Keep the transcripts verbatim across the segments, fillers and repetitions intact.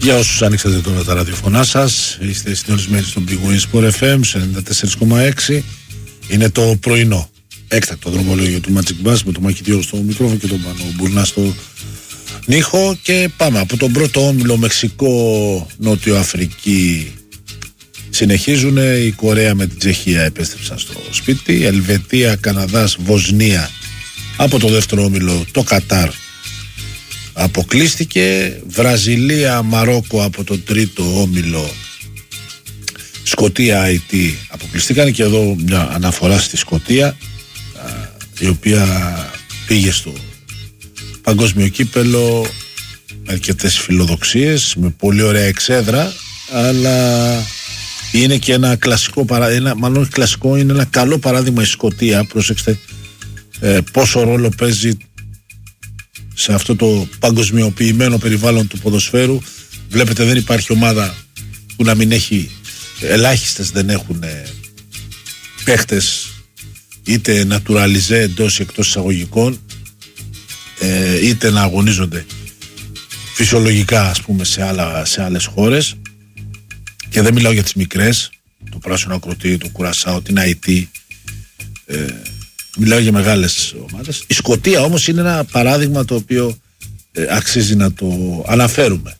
Για όσους ανοίξατε τώρα τα ραδιοφωνά σας, είστε συντονισμένοι στον Big Win Sport εφ εμ σε ενενήντα τέσσερα κόμμα έξι. Είναι το πρωινό έκτακτο δρομολόγιο του Magic Bus με το Μαχητήριο στο μικρόφωνο και τον Πάνο Μπουρνά στο νύχο. Και πάμε από τον πρώτο όμιλο Μεξικό, Νότιο Αφρική. Συνεχίζουν, η Κορέα με την Τσεχία επέστρεψαν στο σπίτι, Ελβετία, Καναδάς, Βοσνία. Από το δεύτερο όμιλο το Κατάρ αποκλείστηκε, Βραζιλία, Μαρόκο από τον τρίτο όμιλο, Σκωτία, Αϊτή αποκλειστήκαν. Και εδώ μια αναφορά στη Σκωτία, η οποία πήγε στο παγκόσμιο κύπελο με αρκετές φιλοδοξίες, με πολύ ωραία εξέδρα, αλλά είναι και ένα κλασικό παράδειγμα, μάλλον κλασικό, είναι ένα καλό παράδειγμα η Σκωτία. Πρόσεξτε ε, πόσο ρόλο παίζει σε αυτό το παγκοσμιοποιημένο περιβάλλον του ποδοσφαίρου. Βλέπετε, δεν υπάρχει ομάδα που να μην έχει, ελάχιστες δεν έχουν παίχτες είτε naturalisé εντός ή εκτός εισαγωγικών, ε, είτε να αγωνίζονται φυσιολογικά, ας πούμε, σε, άλλα, σε άλλες χώρες. Και δεν μιλάω για τις μικρές, το Πράσινο Ακροτήριο, το Κουρασάο, την Αϊτή, ε, μιλάω για μεγάλες ομάδες. Η Σκωτία όμως είναι ένα παράδειγμα το οποίο ε, αξίζει να το αναφέρουμε.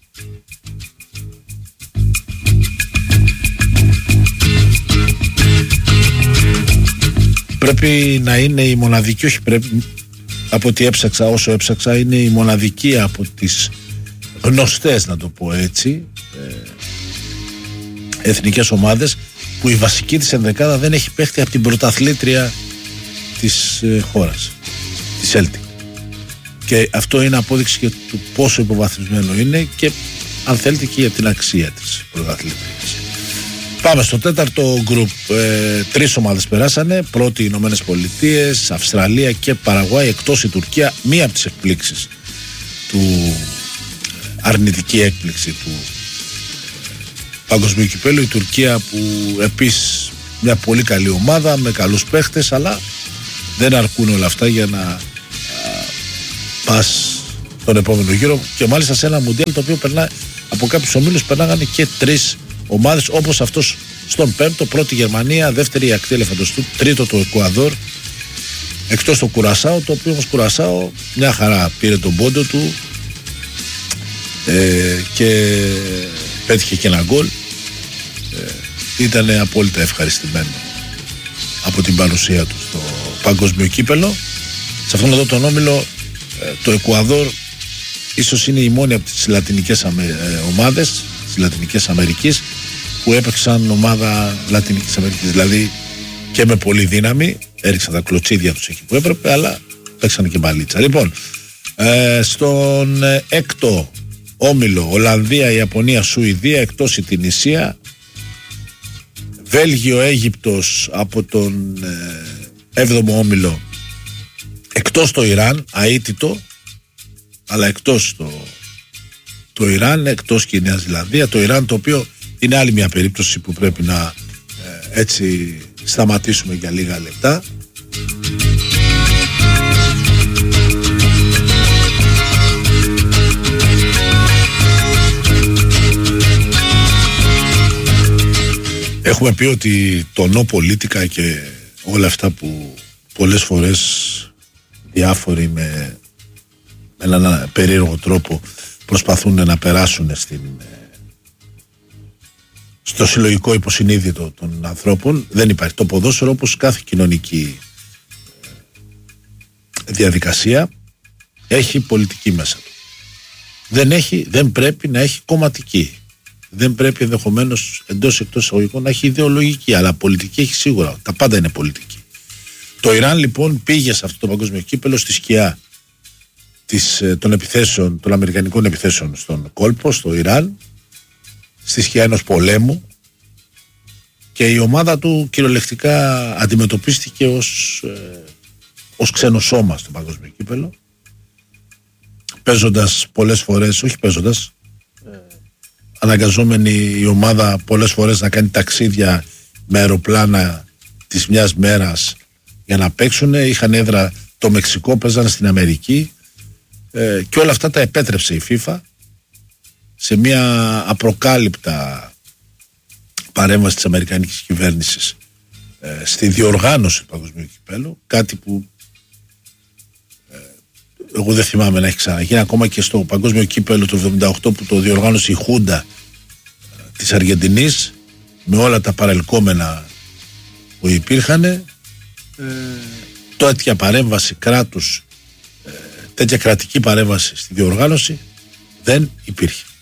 Πρέπει να είναι η μοναδική, όχι πρέπει, από ό,τι έψαξα, όσο έψαξα, είναι η μοναδική από τις γνωστές, να το πω έτσι, ε, εθνικές ομάδες που η βασική της ενδεκάδα δεν έχει παίχτη από την πρωταθλήτρια της ε, χώρας, της Celtic. Και αυτό είναι απόδειξη και του πόσο υποβαθμισμένο είναι και, αν θέλετε, και για την αξία της πρωταθλήτριας. Πάμε στο τέταρτο γκρουπ. Ε, τρεις ομάδες περάσανε. Πρώτη οι Ηνωμένες Πολιτείες, Αυστραλία και Παραγουάη, εκτός η Τουρκία. Μία από τις εκπλήξεις του, αρνητική έκπληξη του παγκοσμίου κυπέλλου, η Τουρκία, που επίσης μια πολύ καλή ομάδα με καλούς παίχτες, αλλά δεν αρκούν όλα αυτά για να α, πας τον επόμενο γύρο, και μάλιστα σε ένα μουντιάλ το οποίο περνά, από κάποιους ομίλους περνάγανε και τρεις ομάδες, όπως αυτός στον πέμπτο. Πρώτη Γερμανία, δεύτερη η Ακτή Ελεφαντοστού, τρίτο το Εκουαδόρ, εκτός το Κουρασάο, το οποίο όμως Κουρασάο μια χαρά πήρε τον πόντο του ε, και πέτυχε και ένα γκολ. ε, ήταν απόλυτα ευχαριστημένο από την παρουσία του στο παγκόσμιο κύπελλο. Σε αυτόν εδώ τον όμιλο ε, το Εκουαδόρ ίσως είναι η μόνη από τις λατινικές αμε, ε, ομάδες της Λατινικής Αμερικής που έπαιξαν ομάδα Λατινικής Αμερικής, δηλαδή και με πολύ δύναμη, έριξαν τα κλωτσίδια τους εκεί που έπρεπε, αλλά παίξαν και μπαλίτσα. Λοιπόν, ε, στον ε, έκτο όμιλο, Ολλανδία, Ιαπωνία, Σουηδία, εκτός η Τινησία, Βέλγιο, Αίγυπτος από τον ε, έβδομο όμιλο, εκτός το Ιράν, αίτητο, αλλά εκτός το, το Ιράν, εκτός και η Νέα Ζηλανδία. Το Ιράν, το οποίο είναι άλλη μια περίπτωση που πρέπει να ε, έτσι σταματήσουμε για λίγα λεπτά. Έχουμε πει ότι το no politica και όλα αυτά που πολλές φορές διάφοροι με, με έναν περίεργο τρόπο προσπαθούν να περάσουν στην, στο συλλογικό υποσυνείδητο των ανθρώπων, δεν υπάρχει. Το ποδόσφαιρο, όπως κάθε κοινωνική διαδικασία, έχει πολιτική μέσα του. Δεν, έχει, δεν πρέπει να έχει κομματική. Δεν πρέπει ενδεχομένως εντός εκτός εισαγωγικών να έχει ιδεολογική, αλλά πολιτική έχει σίγουρα. Τα πάντα είναι πολιτική. Το Ιράν λοιπόν πήγε σε αυτό το παγκόσμιο κύπελλο στη σκιά της, των επιθέσεων, των αμερικανικών επιθέσεων στον κόλπο, στο Ιράν, στη σκιά ενός πολέμου, και η ομάδα του κυριολεκτικά αντιμετωπίστηκε ως, ε, ως ξένο σώμα στο παγκόσμιο κύπελλο, παίζοντας πολλές φορές, όχι παίζοντας, ε, αναγκαζόμενη η ομάδα πολλές φορές να κάνει ταξίδια με αεροπλάνα της μιας μέρας για να παίξουν. Είχαν έδρα το Μεξικό, παίζανε στην Αμερική, ε, και όλα αυτά τα επέτρεψε η FIFA σε μια απροκάλυπτα παρέμβαση της αμερικανικής κυβέρνησης ε, στη διοργάνωση του παγκοσμίου κυπέλου, κάτι που ε, εγώ δεν θυμάμαι να έχει ξαναγίνει, ακόμα και στο παγκόσμιο κύπελο του εβδομήντα οκτώ που το διοργάνωσε η Χούντα ε, της Αργεντινής, με όλα τα παρελκόμενα που υπήρχαν, ε, τέτοια παρέμβαση κράτους, ε, τέτοια κρατική παρέμβαση στη διοργάνωση δεν υπήρχε.